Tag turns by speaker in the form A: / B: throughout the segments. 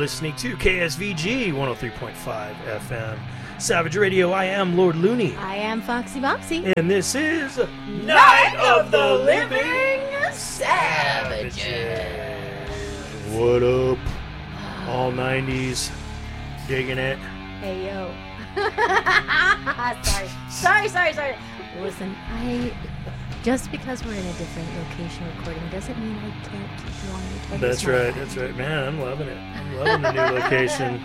A: listening to KSVG 103.5 FM. Savage Radio, I am Lord Looney.
B: I am Foxy Boxy.
A: And this is Night of the Living
B: Savages.
A: What up? All 90s. Digging it.
B: Hey, yo. Sorry. Listen, just because we're in a different location recording doesn't mean I can't keep you on your
A: That's right. Man, I'm loving it. I'm loving the new location.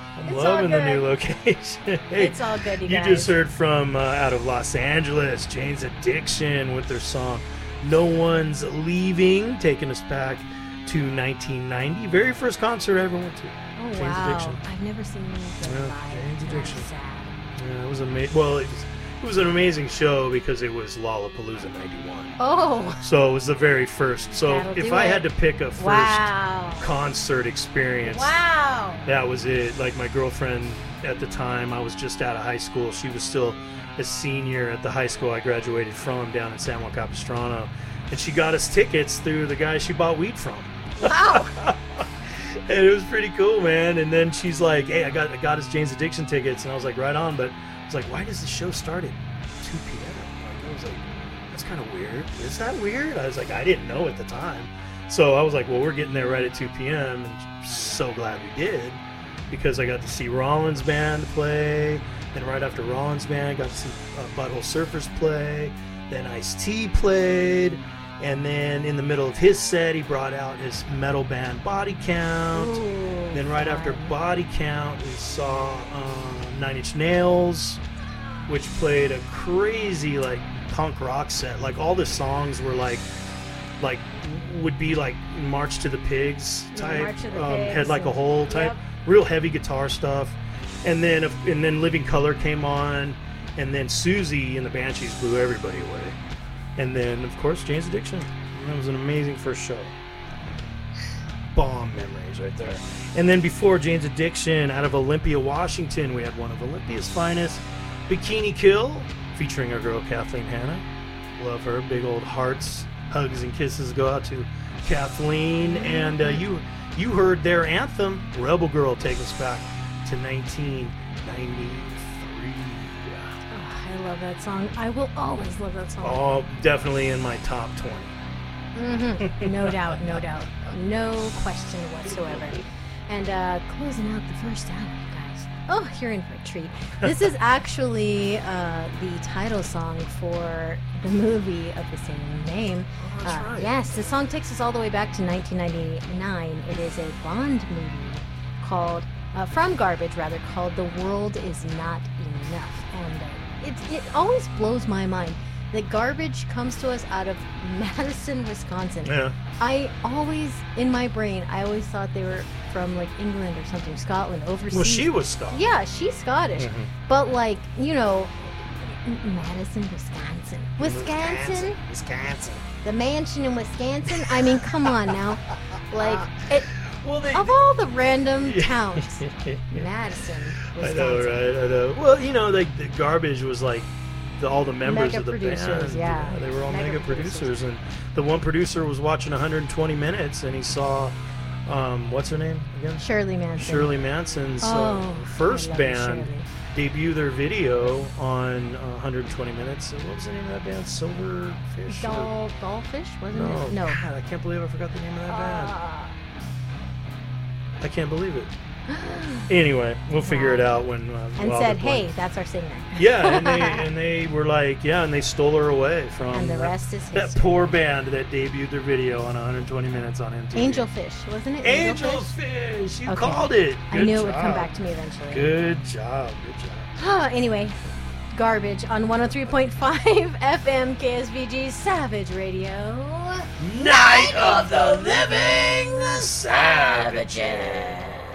A: Hey,
B: it's all good, you guys.
A: You just heard from out of Los Angeles, Jane's Addiction with their song No One's Leaving, taking us back to 1990. Very first concert I ever went to.
B: Oh,
A: Jane's
B: wow.
A: Addiction.
B: I've never seen you live.
A: Jane's Addiction.
B: Sad.
A: Yeah, it was amazing. Well, it was an amazing show because it was Lollapalooza 91.
B: Oh.
A: So it was the very first. So if I had to pick a first concert experience, that was it. Like my girlfriend at the time, I was just out of high school. She was still a senior at the high school I graduated from down in San Juan Capistrano. And she got us tickets through the guy she bought weed from.
B: Wow.
A: And it was pretty cool, man. And then she's like, hey, I got us Jane's Addiction tickets. And I was like, right on. But I was like, why does the show start at 2 p.m.? Like, I was like, that's kind of weird. Is that weird? I was like, I didn't know at the time. So I was like, well, we're getting there right at 2 p.m. And so glad we did because I got to see Rollins Band play. Then right after Rollins Band, I got to see Butthole Surfers play. Then Ice-T played. And then in the middle of his set, he brought out his metal band Body Count.
B: Ooh,
A: then right after Body Count, we saw Nine Inch Nails, which played a crazy like punk rock set. Like all the songs were like would be like March to the Pigs type, Head Like a Hole type, real heavy guitar stuff. And then Living Colour came on, and then Susie and the Banshees blew everybody away. And then, of course, Jane's Addiction. That was an amazing first show. Bomb memories right there. And then before Jane's Addiction, out of Olympia, Washington, we had one of Olympia's finest, Bikini Kill, featuring our girl Kathleen Hanna. Love her. Big old hearts, hugs, and kisses go out to Kathleen. And you heard their anthem, Rebel Girl, take us back to 1993.
B: I love that song. I will always love that song.
A: Oh, definitely in my top 20.
B: Mm-hmm. No doubt. No question whatsoever. And closing out the first hour, you guys. Oh, you're in for a treat. This is actually the title song for the movie of the same name.
A: Oh, that's right.
B: Yes, the song takes us all the way back to 1999. It is a Bond movie called, from Garbage rather, called The World Is Not Enough. And it always blows my mind that Garbage comes to us out of Madison, Wisconsin.
A: Yeah.
B: I always thought they were from like England or something, Scotland, overseas.
A: Well, she was Scottish.
B: Yeah, she's Scottish.
A: Mm-hmm.
B: But like, Madison, Wisconsin. The mansion in Wisconsin. I mean, come on now. Like, of all the random towns, Madison, Wisconsin.
A: I know, right? I know. Well, like the Garbage was like all the members
B: mega
A: of the
B: producers,
A: band.
B: Yeah,
A: they were all mega producers. And the one producer was watching 120 Minutes, and he saw, what's her name again?
B: Shirley Manson's
A: first band debut their video on 120 Minutes. What was the name of that band? Silverfish?
B: Dollfish, wasn't it? No.
A: God, I can't believe I forgot the name of that band. I can't believe it. Anyway, we'll figure it out when.
B: And said, "Hey, that's our singer."
A: Yeah, and they were like, and they stole her away from.
B: And the rest is history.
A: That poor band that debuted their video on 120 Minutes on MTV.
B: Angelfish, wasn't it?
A: Angelfish, you called it.
B: I knew it would come back to me eventually.
A: Good job.
B: Anyway, Garbage on 103.5 FM KSVG Savage Radio.
A: Night of the Living Savages.